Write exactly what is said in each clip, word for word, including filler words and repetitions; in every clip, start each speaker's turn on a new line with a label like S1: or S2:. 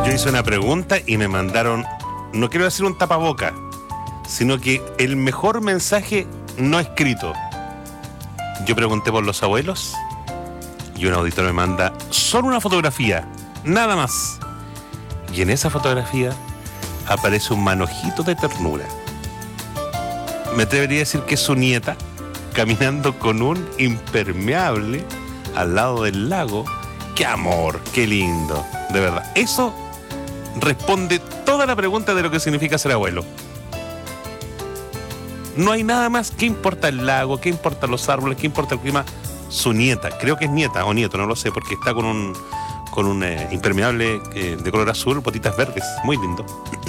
S1: Yo hice una pregunta y me mandaron, no quiero decir un tapaboca, sino que el mejor mensaje no escrito. Yo pregunté por los abuelos y un auditor me manda solo una fotografía, nada más. Y en esa fotografía aparece un manojito de ternura. Me atrevería a decir que es su nieta caminando con un impermeable al lado del lago. ¡Qué amor! ¡Qué lindo! De verdad, eso responde toda la pregunta de lo que significa ser abuelo. No hay nada más. ¿Qué importa el lago? ¿Qué importan los árboles? ¿Qué importa el clima? Su nieta, creo que es nieta o nieto, no lo sé, porque está con un con un eh, impermeable eh, de color azul, botitas verdes, muy lindo.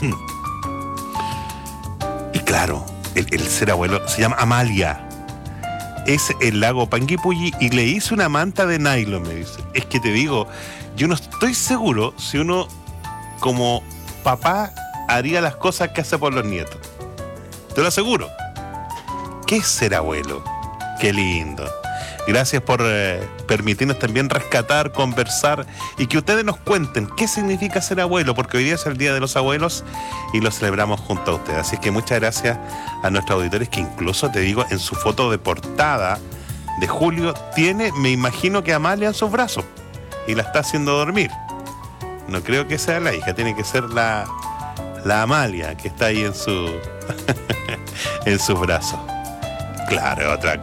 S1: Y claro, el, el ser abuelo se llama Amalia. Es el lago Panguipulli y le hice una manta de nylon, me dice. Es que te digo, yo no estoy seguro si uno como papá haría las cosas que hace por los nietos. Te lo aseguro. ¿Qué es ser abuelo? Qué lindo. Gracias por eh, permitirnos también rescatar, conversar y que ustedes nos cuenten qué significa ser abuelo, porque hoy día es el Día de los Abuelos y lo celebramos junto a ustedes. Así que muchas gracias a nuestros auditores que incluso, te digo, en su foto de portada de Julio tiene, me imagino que Amalia en sus brazos y la está haciendo dormir. No creo que sea la hija, tiene que ser la, la Amalia que está ahí en su en sus brazos. Claro, otra cosa.